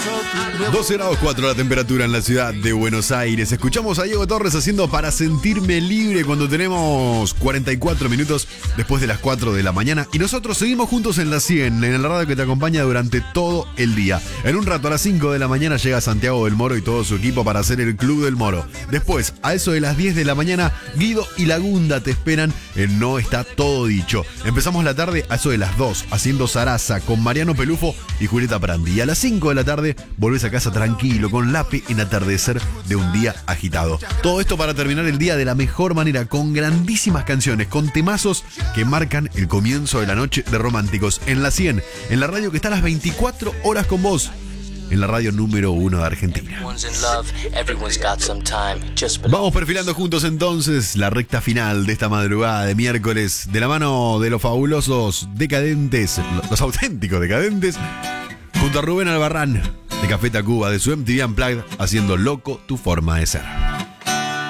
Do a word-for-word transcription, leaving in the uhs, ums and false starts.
doce grados cuatro la temperatura en la ciudad de Buenos Aires. Escuchamos a Diego Torres haciendo Para Sentirme Libre cuando tenemos cuarenta y cuatro minutos después de las cuatro de la mañana. Y nosotros seguimos juntos en la cien, en la radio que te acompaña durante todo el día. En un rato a las cinco de la mañana llega Santiago del Moro y todo su equipo para hacer el Club del Moro. Después, a eso de las diez de la mañana, Guido y Lagunda te esperan en No Está Todo Dicho. Empezamos la tarde a eso de las dos, haciendo Zaraza con Mariano Pelufo y Julieta Prandi. Y a las cinco de la tarde volvés a casa tranquilo con Lape en Atardecer de un día agitado. Todo esto para terminar el día de la mejor manera, con grandísimas canciones, con temazos que marcan el comienzo de la noche de Románticos. En la cien, en la radio que está a las veinticuatro horas con vos, en la radio número uno de Argentina. Vamos perfilando juntos entonces la recta final de esta madrugada de miércoles, de la mano de los fabulosos Decadentes, los auténticos Decadentes, junto a Rubén Albarrán de Café Tacuba, de su M T V Unplugged, haciendo Loco tu forma de ser.